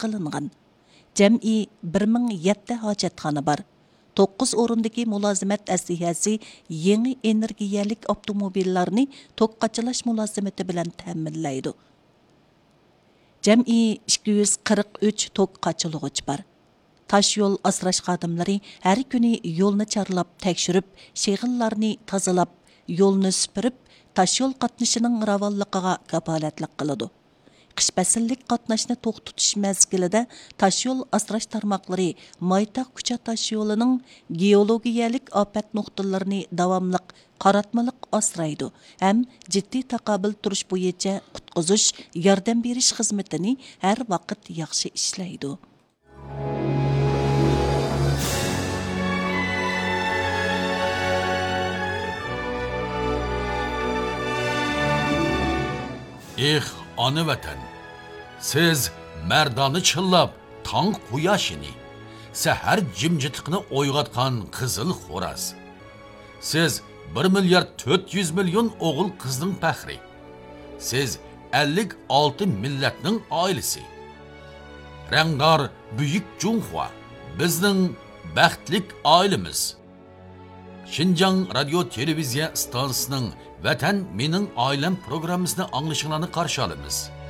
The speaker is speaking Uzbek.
qilingan. Cəmi 1007 hojatxona bor. 9 o'rindagi mulozimat aslihasi yangi energiyalik avtomobillarni to'qqachilash mulozimati bilan ta'minlaydi. Cəmi 243 to'qqachilg'ich bor. Taş yol asrash xodimlari har kuni yo'lni charlab, tekshirib, sheg'illarni tozalab, yo'lni supurib, taş yol qatnashining ravonligiga kafolatlik qiladi. Qish fasllik qatnashni to'xtatish mezgilida taş yol asrash tarmoqlari Maytaq Kucha taş yo'lining geologiyalik ofat nuqtalarini davomliq qaratmaliq asraydi ham jiddiy taqobil turish bo'yicha qutqizish, yordam berish xizmatini har vaqt yaxshi ishlaydi. Ana vatan, siz merdani chillab, tong quyoshini, sahar jimjitlikni o'yg'atgan qizil xo'raz. Siz 1 milyard 400 milyon o'g'il qizning faxri. Siz 56 millatning oilasi. Rangdor buyuk Junxua, bizning baxtlik oilamiz. Xinjiang radio televiziya stansiyasining Vatan mening oilam programmasini anglashinglarni qarshi olamiz.